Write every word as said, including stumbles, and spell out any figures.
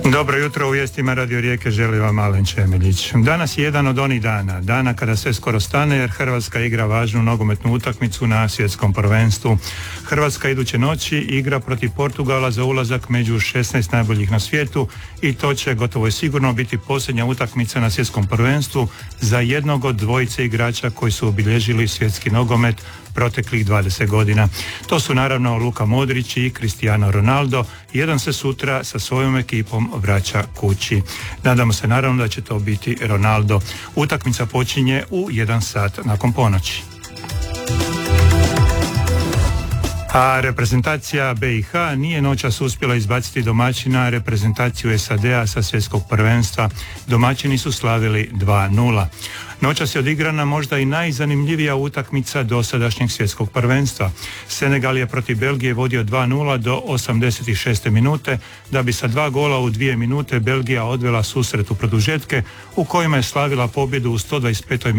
Dobro jutro, u vijestima Radio Rijeke želi vam Alen Čemeljić. Danas je jedan od onih dana, dana kada sve skoro stane jer Hrvatska igra važnu nogometnu utakmicu na svjetskom prvenstvu. Hrvatska iduće noći igra protiv Portugala za ulazak među šesnaest najboljih na svijetu i to će gotovo i sigurno biti posljednja utakmica na svjetskom prvenstvu za jednog od dvojice igrača koji su obilježili svjetski nogomet proteklih dvadeset godina. To su naravno Luka Modrić i Cristiano Ronaldo. Jedan se sutra sa svojom ekipom vraća kući. Nadamo se naravno da će to biti Ronaldo. Utakmica počinje u jedan sat nakon ponoći. A reprezentacija be i ha nije noćas uspjela izbaciti domaćina reprezentaciju es a de a sa svjetskog prvenstva. Domaćini su slavili dva nula. Noćas je odigrana možda i najzanimljivija utakmica dosadašnjeg svjetskog prvenstva. Senegal je protiv Belgije vodio dva nula do osamdeset šeste minute, da bi sa dva gola u dvije minute Belgija odvela susret u produžetke u kojima je slavila pobjedu u sto dvadeset petoj